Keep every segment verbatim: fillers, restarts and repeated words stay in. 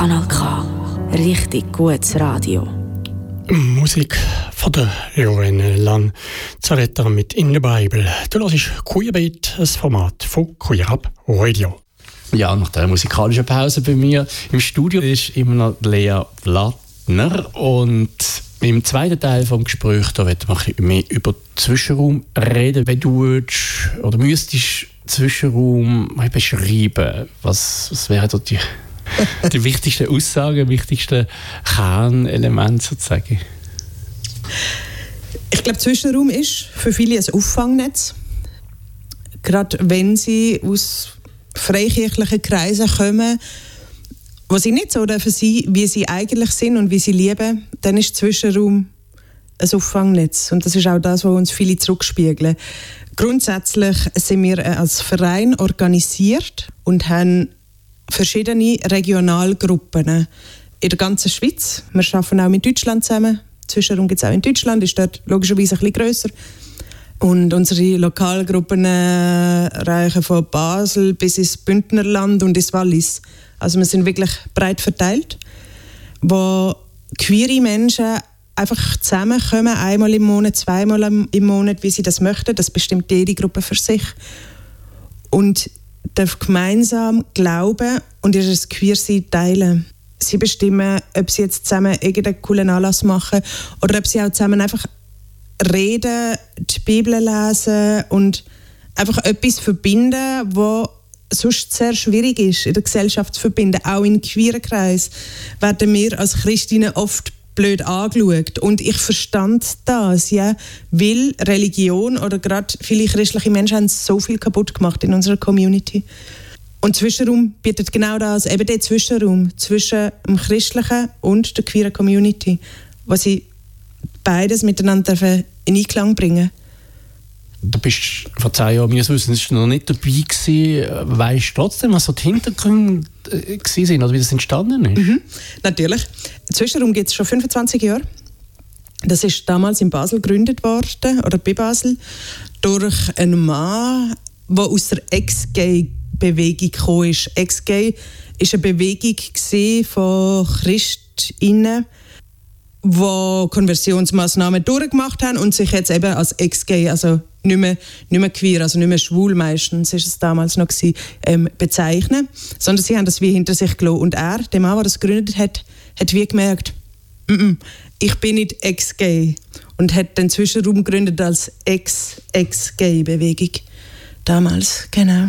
Kanal K. Richtig gutes Radio. Musik von der Lorraine Lanzaretter mit «In the Bible». Du hörst Queerbeat, ein Format von Queer Up Radio. Ja, nach der musikalischen Pause bei mir im Studio ist immer noch Lea Blattner. Und im zweiten Teil des Gesprächs da werden wir ein bisschen mehr über Zwischenraum reden. Wenn du würdest, oder müsstest Zwischenraum beschreiben, was, was wären da die, die wichtigsten Aussagen, wichtigsten Kernelemente sozusagen? Ich glaube, Zwischenraum ist für viele ein Auffangnetz. Gerade wenn sie aus freikirchlichen Kreisen kommen, wo sie nicht so dürfen sein, wie sie eigentlich sind und wie sie leben, dann ist Zwischenraum ein Auffangnetz. Und das ist auch das, was uns viele zurückspiegeln. Grundsätzlich sind wir als Verein organisiert und haben verschiedene Regionalgruppen in der ganzen Schweiz. Wir arbeiten auch mit Deutschland zusammen. Zwischenraum gibt es auch in Deutschland, ist dort logischerweise ein bisschen grösser. Und unsere Lokalgruppen äh, reichen von Basel bis ins Bündnerland und ins Wallis. Also wir sind wirklich breit verteilt, wo queere Menschen einfach zusammenkommen, einmal im Monat, zweimal im Monat, wie sie das möchten. Das bestimmt jede Gruppe für sich. Und darf gemeinsam glauben und ihr Queersein teilen. Sie bestimmen, ob sie jetzt zusammen irgendeinen coolen Anlass machen oder ob sie auch zusammen einfach reden, die Bibel lesen und einfach etwas verbinden, was sonst sehr schwierig ist, in der Gesellschaft zu verbinden. Auch in queeren Kreisen werden wir als Christinnen oft blöd angeschaut. Und ich verstand das, ja, weil Religion oder gerade viele christliche Menschen haben so viel kaputt gemacht in unserer Community. Und Zwischenraum bietet genau das, eben den Zwischenraum zwischen dem christlichen und der queeren Community, wo sie beides miteinander in Einklang bringen. Du bist vor zehn Jahren meines Wissens noch nicht dabei gewesen. Weißt du trotzdem, was so die Hintergründe waren oder wie das entstanden ist? Mhm, natürlich. Zwischenraum gibt es schon fünfundzwanzig Jahre. Das ist damals in Basel gegründet worden, oder bei Basel, durch einen Mann, der aus der Ex-Gay-Bewegung gekommen ist. Ex-Gay war eine Bewegung von Christinnen, die Konversionsmaßnahmen durchgemacht haben und sich jetzt eben als Ex-Gay, also nicht mehr, nicht mehr queer, also nicht mehr schwul meistens, ist es damals noch gewesen, ähm, bezeichnen, sondern sie haben das wie hinter sich gelassen. Und er, der Mann, der das gegründet hat, hat wie gemerkt, mm-mm, ich bin nicht Ex-Gay, und hat den Zwischenraum gegründet als Ex-Ex-Gay-Bewegung damals, genau.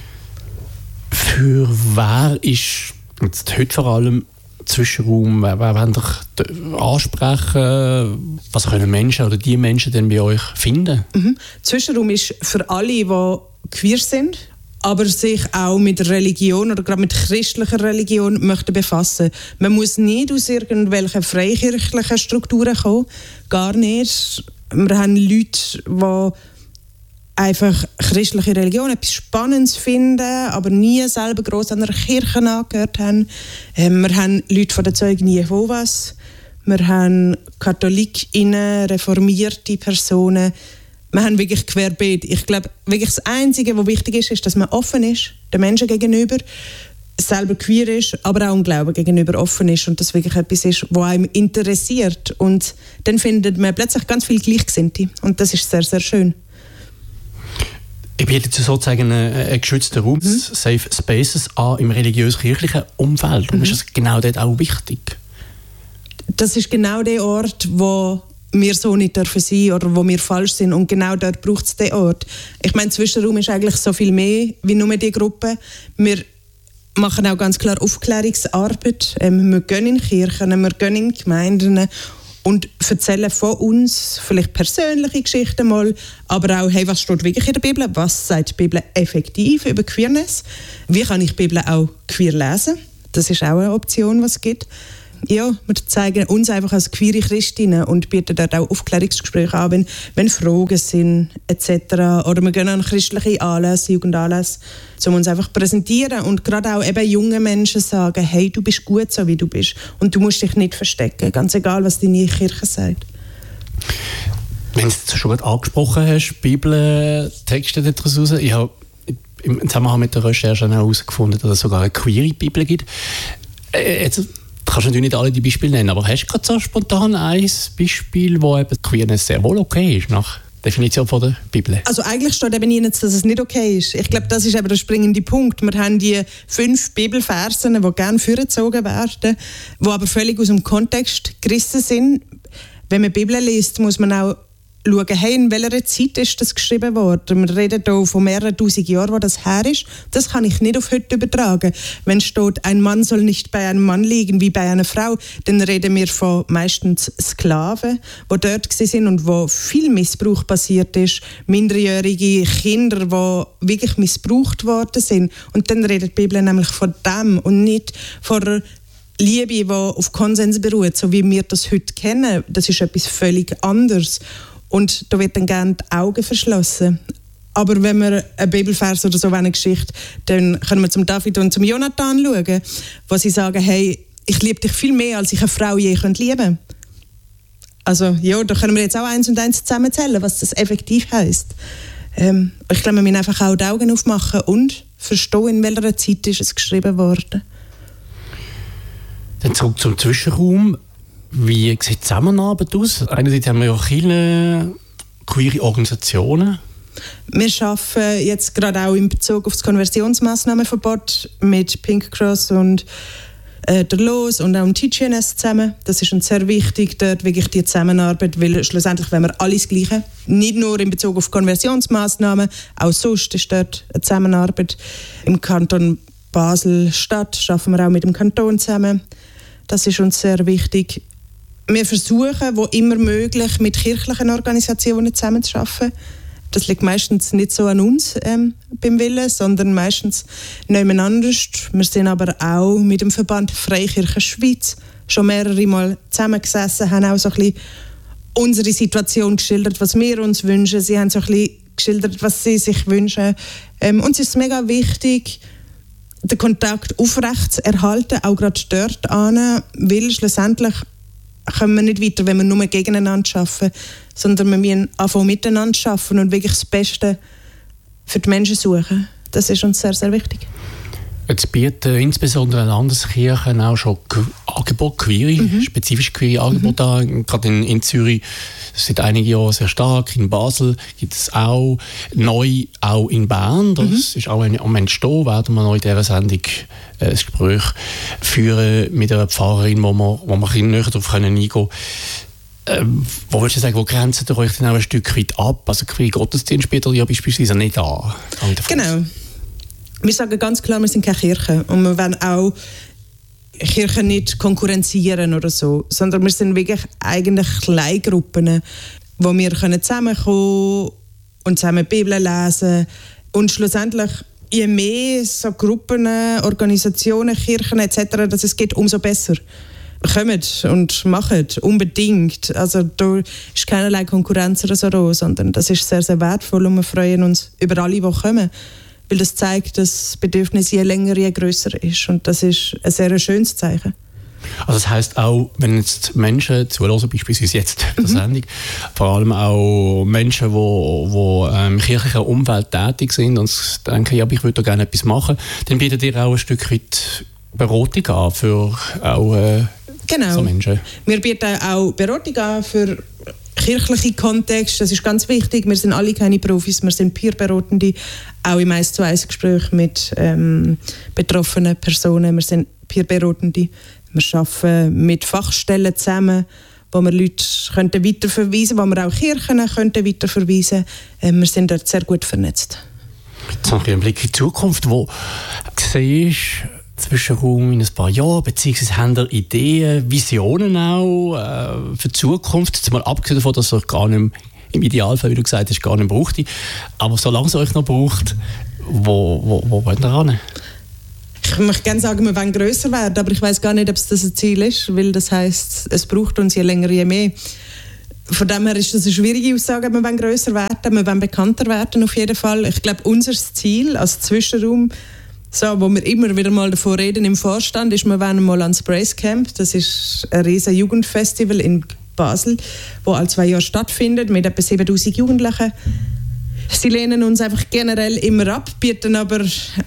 Für wer ist jetzt heute vor allem Zwischenraum, wer wollen dich ansprechen? Was können Menschen oder die Menschen denn bei euch finden? Mhm. Zwischenraum ist für alle, die queer sind, aber sich auch mit Religion oder gerade mit christlicher Religion möchten befassen. Man muss nicht aus irgendwelchen freikirchlichen Strukturen kommen, gar nicht. Wir haben Leute, die einfach christliche Religion etwas Spannendes finden, aber nie selber gross an einer Kirche angehört haben. Ähm, wir haben Leute von der Zeugen Jehovas, wir haben KatholikInnen, reformierte Personen. Wir haben wirklich querbeet. Ich glaube, wirklich das Einzige, was wichtig ist, ist, dass man offen ist, den Menschen gegenüber, selber queer ist, aber auch dem Glauben gegenüber offen ist und das wirklich etwas ist, was einem interessiert. Und dann findet man plötzlich ganz viele Gleichgesinnte. Und das ist sehr, sehr schön. Ich biete sozusagen einen geschützten Raum, mhm. Safe Spaces an im religiös-kirchlichen Umfeld. Und mhm. ist das genau dort auch wichtig? Das ist genau der Ort, wo wir so nicht dürfen sein oder wo wir falsch sind. Und genau dort braucht es den Ort. Ich meine, Zwischenraum ist eigentlich so viel mehr wie nur die Gruppe. Wir machen auch ganz klar Aufklärungsarbeit. Ähm, wir gehen in Kirchen, wir gehen in Gemeinden und erzählen von uns vielleicht persönliche Geschichten mal, aber auch, hey, was steht wirklich in der Bibel? Was sagt die Bibel effektiv über Queerness? Wie kann ich die Bibel auch queer lesen? Das ist auch eine Option, was es gibt. Ja, wir zeigen uns einfach als queere Christinnen und bieten dort auch Aufklärungsgespräche an, wenn, wenn Fragen sind et cetera. Oder wir gehen an christliche Anlässe, Jugendanlässe, um uns einfach präsentieren und gerade auch eben junge Menschen sagen, hey, du bist gut so, wie du bist und du musst dich nicht verstecken, ganz egal, was deine Kirche sagt. Wenn du es schon gerade angesprochen hast, Bibeltexte daraus raus, ich habe im Zusammenhang mit der Recherche herausgefunden, dass es sogar eine queere Bibel gibt. Äh, jetzt kannst du natürlich nicht alle die Beispiele nennen, aber hast du gerade so spontan ein Beispiel, wo eben Queerness sehr wohl okay ist, nach Definition von der Bibel? Also eigentlich steht eben nicht, dass es nicht okay ist. Ich glaube, das ist eben der springende Punkt. Wir haben die fünf Bibelversen, die gerne vorgezogen werden, die aber völlig aus dem Kontext gerissen sind. Wenn man die Bibel liest, muss man auch schauen, hey, in welcher Zeit ist das geschrieben worden. Wir reden hier von mehreren tausend Jahren, wo das her ist. Das kann ich nicht auf heute übertragen. Wenn steht, ein Mann soll nicht bei einem Mann liegen wie bei einer Frau, dann reden wir von meistens Sklaven, die dort sind und wo viel Missbrauch passiert ist. Minderjährige Kinder, die wirklich missbraucht worden sind. Und dann redet die Bibel nämlich von dem und nicht von der Liebe, die auf Konsens beruht, so wie wir das heute kennen. Das ist etwas völlig anderes. Und da wird dann gerne die Augen verschlossen. Aber wenn wir einen Bibelvers oder so eine Geschichte, dann können wir zum David und zum Jonathan schauen, wo sie sagen, hey, ich liebe dich viel mehr, als ich eine Frau je lieben könnte. Also ja, da können wir jetzt auch eins und eins zusammenzählen, was das effektiv heisst. Ähm, ich glaube, wir müssen einfach auch die Augen aufmachen und verstehen, in welcher Zeit ist es geschrieben worden. Dann zurück zum Zwischenraum. Wie sieht die Zusammenarbeit aus? Einerseits haben wir ja viele queere Organisationen. Wir arbeiten jetzt gerade auch in Bezug auf das Konversionsmaßnahmenverbot mit Pink Cross und äh, der Los und auch dem T G N S zusammen. Das ist uns sehr wichtig, dort wirklich die Zusammenarbeit, weil schlussendlich wollen wir alles Gleiche. Nicht nur in Bezug auf Konversionsmaßnahmen, auch sonst ist dort eine Zusammenarbeit. Im Kanton Basel-Stadt arbeiten wir auch mit dem Kanton zusammen. Das ist uns sehr wichtig. Wir versuchen, wo immer möglich, mit kirchlichen Organisationen zusammenzuarbeiten. Das liegt meistens nicht so an uns ähm, beim Willen, sondern meistens niemand anders. Wir sind aber auch mit dem Verband Freikirche Schweiz schon mehrere Mal zusammengesessen, haben auch so ein bisschen unsere Situation geschildert, was wir uns wünschen. Sie haben so ein bisschen geschildert, was sie sich wünschen. Ähm, uns ist es mega wichtig, den Kontakt aufrecht zu erhalten, auch gerade dort an, weil schlussendlich kommen wir nicht weiter, wenn wir nur gegeneinander arbeiten, sondern wir müssen anfangen miteinander arbeiten und wirklich das Beste für die Menschen suchen. Das ist uns sehr, sehr wichtig. Jetzt bieten insbesondere Landeskirchen auch schon Angebote, queere, mhm. spezifisch queere Angebote mhm. an. Gerade in, in Zürich seit einigen Jahren sehr stark. In Basel gibt es auch, neu auch in Bern. Das mhm. ist auch am Entstehen. Werden wir noch in dieser Sendung äh, ein Gespräch führen mit einer Pfarrerin, wo wir, wo wir näher darauf eingehen können. Ähm, wo würdest du sagen, wo grenzt ihr euch denn auch ein Stück weit ab? Also queere Gottesdienst bietet ihr ja beispielsweise nicht an. Genau. Wir sagen ganz klar, wir sind keine Kirche und wir wollen auch Kirchen nicht konkurrenzieren oder so, sondern wir sind wirklich eigentlich Kleingruppen, wo wir zusammenkommen und zusammen die Bibel lesen und schlussendlich je mehr so Gruppen, Organisationen, Kirchen et cetera, dass es geht, umso besser. Kommt und macht unbedingt. Also da ist keinerlei Konkurrenz oder so da, sondern das ist sehr, sehr wertvoll und wir freuen uns über alle, die kommen. Weil das zeigt, dass das Bedürfnis je länger, je grösser ist. Und das ist ein sehr schönes Zeichen. Also das heisst auch, wenn jetzt Menschen zuhören, beispielsweise jetzt in der Sendung, mhm. vor allem auch Menschen, die wo, wo, ähm, im kirchlichen Umfeld tätig sind und denken, ja, ich würde da gerne etwas machen, dann bietet ihr auch ein Stück weit Beratung an für auch äh, genau. so Menschen. Wir bieten auch Beratung an für kirchliche Kontext, das ist ganz wichtig. Wir sind alle keine Profis, wir sind Peer-Beratende, auch im eins zu eins Gespräch mit ähm, betroffenen Personen. Wir sind Peer-Beratende. Wir arbeiten mit Fachstellen zusammen, wo wir Leute könnten weiterverweisen könnten, wo wir auch Kirchen könnten weiterverweisen könnten. Wir sind dort sehr gut vernetzt. Jetzt noch ein Blick in die Zukunft. Wo siehst Zwischenraum in ein paar Jahren, beziehungsweise haben ihr Ideen, Visionen auch äh, für die Zukunft, jetzt mal abgesehen davon, dass ihr gar nicht, im Idealfall, wie du gesagt hast, gar nicht braucht. Aber solange es euch noch braucht, wo, wo, wo wollt ihr hin? Ich möchte gerne sagen, wir wollen grösser werden, aber ich weiß gar nicht, ob es das ein Ziel ist, weil das heisst, es braucht uns je länger, je mehr. Von dem her ist das eine schwierige Aussage, wir wollen grösser werden, wir wollen bekannter werden auf jeden Fall. Ich glaube, unser Ziel als Zwischenraum, so, wo wir immer wieder mal davon reden im Vorstand, ist, wir wollen mal ans Brace Camp. Das ist ein riesen Jugendfestival in Basel, wo alle zwei Jahre stattfindet, mit etwa siebentausend Jugendlichen. Sie lehnen uns einfach generell immer ab, bieten aber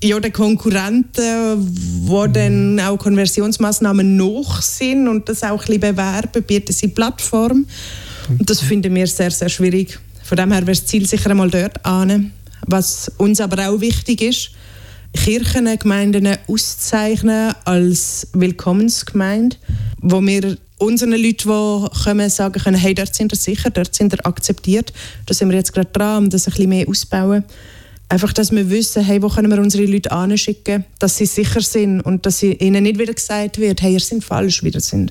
ja, den Konkurrenten, die dann auch Konversionsmaßnahmen noch sind und das auch ein bisschen bewerben, bieten sie Plattform. Und das finden wir sehr, sehr schwierig. Von dem her wäre das Ziel sicher einmal dort an. Was uns aber auch wichtig ist, Kirchen, Gemeinden auszeichnen als Willkommensgemeinde, wo wir unseren Leuten, die kommen, sagen können, hey, dort sind wir sicher, dort sind wir akzeptiert. Da sind wir jetzt gerade dran, um das ein bisschen mehr auszubauen. Einfach, dass wir wissen, hey, wo können wir unsere Leute anschicken, dass sie sicher sind und dass ihnen nicht wieder gesagt wird, hey, ihr seid falsch, wie ihr sind.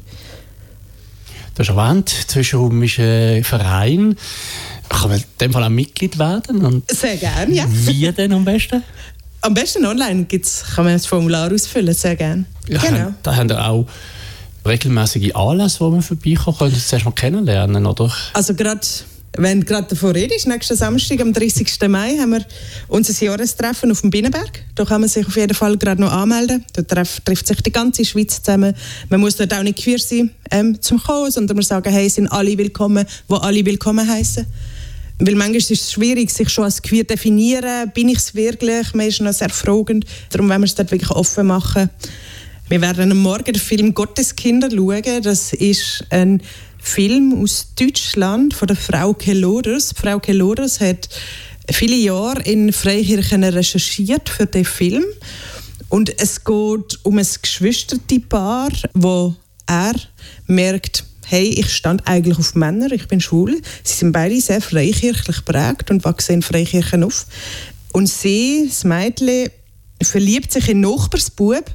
Du hast erwähnt, Zwischenraum ist ein Verein. Kann man in dem Fall auch Mitglied werden? Und sehr gerne, ja. Wie denn am besten? Am besten online gibt's, kann man das Formular ausfüllen, sehr gerne. Ja, genau. Da haben wir auch regelmäßige Anlässe, wo man vorbeikommen können, das zuerst mal kennenlernen, oder? Also gerade, wenn du gerade davor redest, nächsten Samstag, am dreißigsten Mai, haben wir unser Jahrestreffen auf dem Binnenberg. Da kann man sich auf jeden Fall gerade noch anmelden. Da treff, trifft sich die ganze Schweiz zusammen. Man muss dort auch nicht queer sein, ähm, zum Kommen, sondern wir sagen, hey, sind alle willkommen, die alle willkommen heißen. Weil manchmal ist es schwierig, sich schon als queer zu definieren. Bin ich es wirklich? Man ist noch sehr fragend. Darum wollen wir es dort wirklich offen machen. Wir werden am Morgen den Film «Gotteskinder» schauen. Das ist ein Film aus Deutschland von der Frauke Loders. Frauke Loders hat viele Jahre in Freikirchen recherchiert für den Film. Und es geht um ein Geschwisterpaar, wo er merkt, hey, ich stand eigentlich auf Männer, ich bin schwul. Sie sind beide sehr freikirchlich geprägt und wachsen in Freikirchen auf. Und sie, das Mädchen, verliebt sich in den Nachbarsbub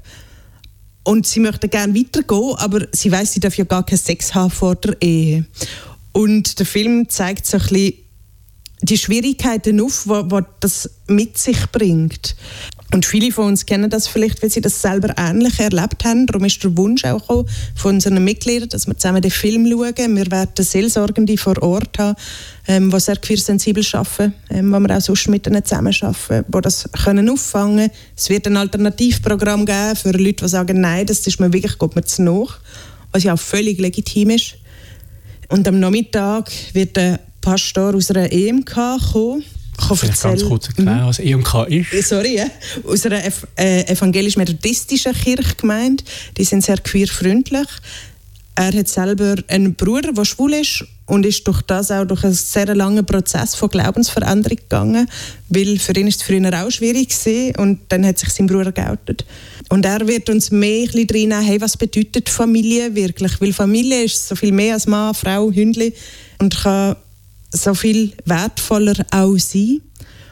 und sie möchte gerne weitergehen, aber sie weiss, sie darf ja gar keinen Sex haben vor der Ehe. Und der Film zeigt so ein bisschen die Schwierigkeiten auf, die das mit sich bringt. Und viele von uns kennen das vielleicht, weil sie das selber ähnlich erlebt haben. Darum ist der Wunsch auch gekommen von unseren Mitgliedern, dass wir zusammen den Film schauen. Wir werden Seelsorgende vor Ort haben, ähm, die sehr queersensibel arbeiten, ähm, wo wir auch sonst mit ihnen zusammenarbeiten, die das können auffangen können. Es wird ein Alternativprogramm geben für Leute, die sagen, nein, das ist mir wirklich, geht mir zu nach, was ja auch völlig legitim ist. Und am Nachmittag wird der Pastor aus einer E M K kommen. Vielleicht ganz kurz erklären, was E M K ist. Sorry, ja. Aus einer ev- äh, evangelisch-methodistischen Kirchgemeinde. Die sind sehr queerfreundlich. Er hat selber einen Bruder, der schwul ist und ist durch das auch durch einen sehr langen Prozess von Glaubensveränderung gegangen, weil für ihn ist es früher auch schwierig gewesen und dann hat sich sein Bruder geoutet. Und er wird uns mehr ein bisschen reinnehmen, hey, was bedeutet Familie wirklich? Weil Familie ist so viel mehr als Mann, Frau, Hündli und kann so viel wertvoller auch sein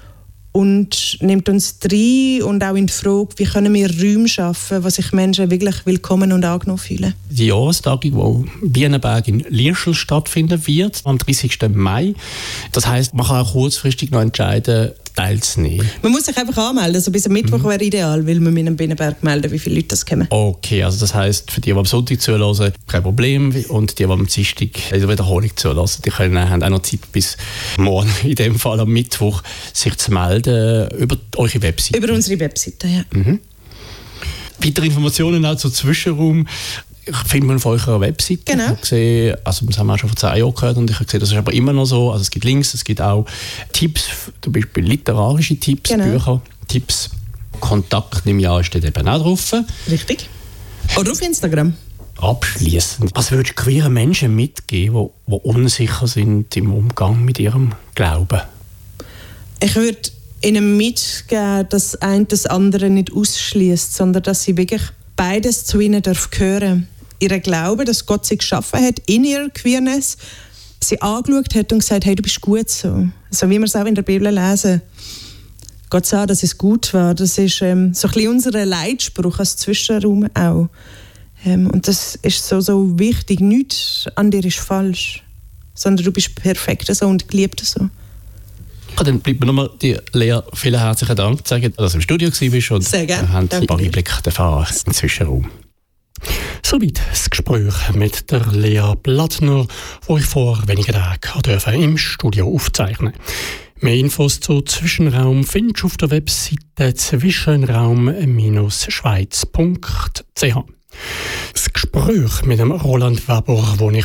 und nimmt uns rein und auch in die Frage, wie können wir Räume schaffen, wo sich Menschen wirklich willkommen und angenommen fühlen. Die Jahrestagung, die in Bienenberg in Lierschel stattfinden wird, am dreißigsten Mai. Das heisst, man kann auch kurzfristig noch entscheiden, teilzunehmen. Man muss sich einfach anmelden, also bis am Mittwoch mhm. wäre ideal, weil wir mit einem Binnenberg melden, wie viele Leute das kommen. Okay, also das heisst, für die, die am Sonntag zuhören, kein Problem, und die, die am Dienstag in der Wiederholung zuhören, die können, haben auch noch Zeit bis morgen, in dem Fall am Mittwoch, sich zu melden über eure Webseite. Über unsere Webseite, ja. Mhm. Weitere Informationen auch zum Zwischenraum findet man auf eurer Webseite. Genau. Ich habe gesehen, also das haben wir auch schon vor zehn Jahren gehört und ich habe gesehen, das ist aber immer noch so. Also es gibt Links, es gibt auch Tipps, zum Beispiel literarische Tipps, genau. Bücher, Tipps. Kontakt im Jahr steht eben auch drauf. Richtig. Oder auf Instagram. Abschließend, was würdest du queeren Menschen mitgeben, die, die unsicher sind im Umgang mit ihrem Glauben? Ich würde ihnen mitgeben, dass ein das andere nicht ausschließt, sondern dass sie wirklich beides zu ihnen darf gehören. Ihren Glauben, dass Gott sie geschaffen hat in ihrer Queerness, sie angeschaut hat und gesagt, hey, du bist gut so. So wie wir es auch in der Bibel lesen. Gott sah, dass es gut war. Das ist ähm, so ein bisschen unser Leitspruch als Zwischenraum auch. Ähm, und das ist so, so wichtig. Nichts an dir ist falsch, sondern du bist perfekt so und geliebt so. Dann bleibt mir nochmal die Lea, vielen herzlichen Dank zu sagen, dass du im Studio warst und sehr gerne. Wir haben ein paar Einblicke erfahren im Zwischenraum. Soweit das Gespräch mit der Lea Blattner, wo ich vor wenigen Tagen im Studio aufzeichnen durfte. Mehr Infos zu Zwischenraum findest du auf der Webseite zwischenraum Schweiz punkt c h. Das Gespräch mit dem Roland Weber, das ich